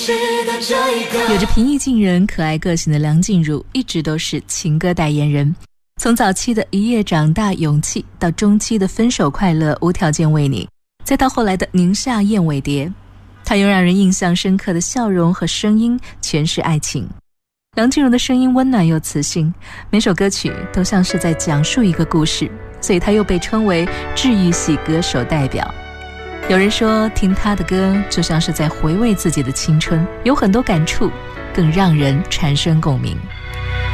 有着平易近人、可爱个性的梁静茹，一直都是情歌代言人。从早期的《一夜长大勇气》，到中期的《分手快乐无条件为你》，再到后来的《宁夏燕尾蝶》，她用让人印象深刻的笑容和声音诠释爱情。梁静茹的声音温暖又磁性，每首歌曲都像是在讲述一个故事，所以她又被称为治愈系歌手代表。有人说，听她的歌就像是在回味自己的青春，有很多感触，更让人产生共鸣。